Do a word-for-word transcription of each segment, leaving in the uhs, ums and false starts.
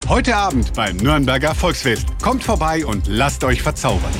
Heute Abend beim Nürnberger Volksfest. Kommt vorbei und lasst euch verzaubern.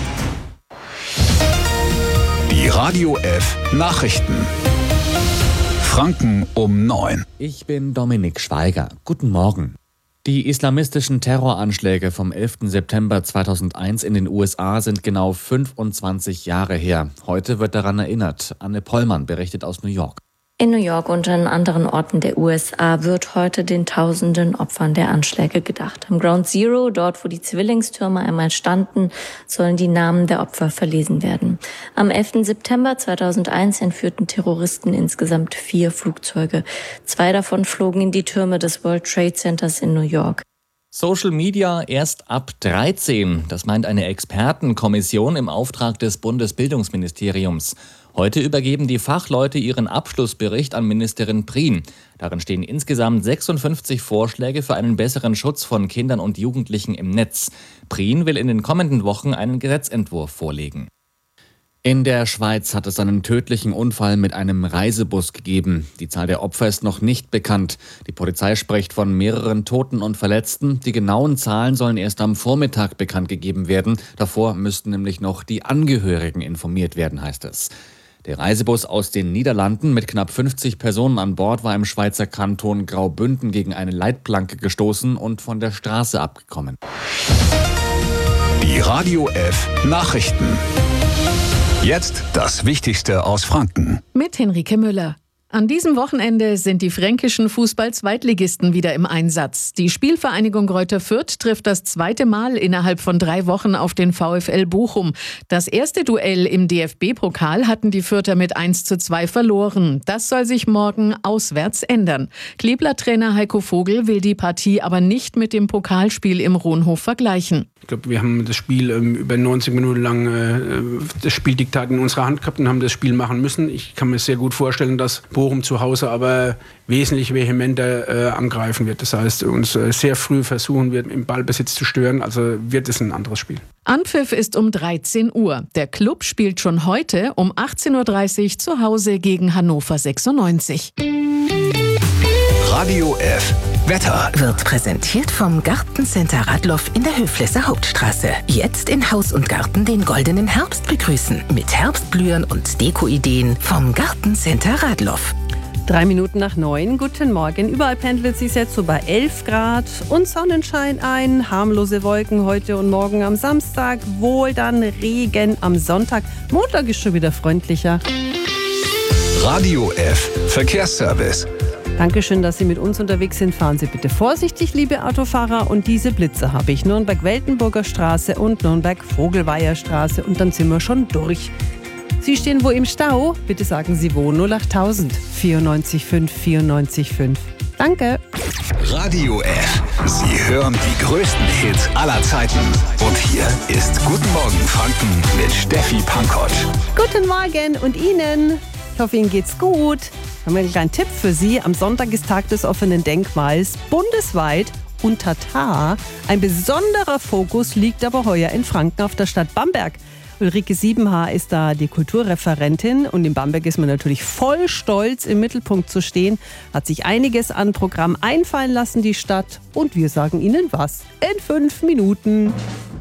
Die Radio F Nachrichten. Franken um neun. Ich bin Dominik Schweiger. Guten Morgen. Die islamistischen Terroranschläge vom elften September zweitausendeins in den U S A sind genau fünfundzwanzig Jahre her. Heute wird daran erinnert. Anne Pollmann berichtet aus New York. In New York und an anderen Orten der U S A wird heute den tausenden Opfern der Anschläge gedacht. Am Ground Zero, dort wo die Zwillingstürme einmal standen, sollen die Namen der Opfer verlesen werden. Am elften September zweitausendeins entführten Terroristen insgesamt vier Flugzeuge. Zwei davon flogen in die Türme des World Trade Centers in New York. Social Media erst ab dreizehn. Das meint eine Expertenkommission im Auftrag des Bundesbildungsministeriums. Heute übergeben die Fachleute ihren Abschlussbericht an Ministerin Prien. Darin stehen insgesamt sechsundfünfzig Vorschläge für einen besseren Schutz von Kindern und Jugendlichen im Netz. Prien will in den kommenden Wochen einen Gesetzentwurf vorlegen. In der Schweiz hat es einen tödlichen Unfall mit einem Reisebus gegeben. Die Zahl der Opfer ist noch nicht bekannt. Die Polizei spricht von mehreren Toten und Verletzten. Die genauen Zahlen sollen erst am Vormittag bekannt gegeben werden. Davor müssten nämlich noch die Angehörigen informiert werden, heißt es. Der Reisebus aus den Niederlanden mit knapp fünfzig Personen an Bord war im Schweizer Kanton Graubünden gegen eine Leitplanke gestoßen und von der Straße abgekommen. Die Radio F Nachrichten. Jetzt das Wichtigste aus Franken. Mit Henrike Müller. An diesem Wochenende sind die fränkischen Fußball-Zweitligisten wieder im Einsatz. Die Spielvereinigung Greuther Fürth trifft das zweite Mal innerhalb von drei Wochen auf den VfL Bochum. Das erste Duell im D F B-Pokal hatten die Fürther mit eins zu zwei verloren. Das soll sich morgen auswärts ändern. Klebler-Trainer Heiko Vogel will die Partie aber nicht mit dem Pokalspiel im Rohnhof vergleichen. Ich glaube, wir haben das Spiel ähm, über neunzig Minuten lang äh, das Spieldiktat in unserer Hand gehabt und haben das Spiel machen müssen. Ich kann mir sehr gut vorstellen, dass Bochum zu Hause aber wesentlich vehementer äh, angreifen wird. Das heißt, uns äh, sehr früh versuchen wird, im Ballbesitz zu stören. Also wird es ein anderes Spiel. Anpfiff ist um dreizehn Uhr. Der Club spielt schon heute um achtzehn Uhr dreißig zu Hause gegen Hannover sechsundneunzig. Radio F Wetter wird präsentiert vom Gartencenter Radloff in der Höflesser Hauptstraße. Jetzt in Haus und Garten den goldenen Herbst begrüßen. Mit Herbstblühen und Dekoideen vom Gartencenter Radloff. Drei Minuten nach neun. Guten Morgen. Überall pendelt es sich jetzt so bei elf Grad und Sonnenschein ein. Harmlose Wolken heute und morgen am Samstag. Wohl dann Regen am Sonntag. Montag ist schon wieder freundlicher. Radio F Verkehrsservice. Dankeschön, dass Sie mit uns unterwegs sind. Fahren Sie bitte vorsichtig, liebe Autofahrer. Und diese Blitze habe ich. Nürnberg-Weltenburger Straße und Nürnberg-Vogelweiher Straße. Und dann sind wir schon durch. Sie stehen wo im Stau? Bitte sagen Sie wo. null acht tausend vierundneunzig fünf vierundneunzig fünf. Danke. Radio F. Sie hören die größten Hits aller Zeiten. Und hier ist Guten Morgen Franken mit Steffi Pankott. Guten Morgen und Ihnen. Ich hoffe, Ihnen geht's gut. Wir haben einen kleinen Tipp für Sie. Am Sonntag ist Tag des offenen Denkmals. Bundesweit und Tatar. Ein besonderer Fokus liegt aber heuer in Franken auf der Stadt Bamberg. Ulrike Siebenhaar ist da die Kulturreferentin und in Bamberg ist man natürlich voll stolz, im Mittelpunkt zu stehen. Hat sich einiges an Programm einfallen lassen, die Stadt. Und wir sagen Ihnen was in fünf Minuten.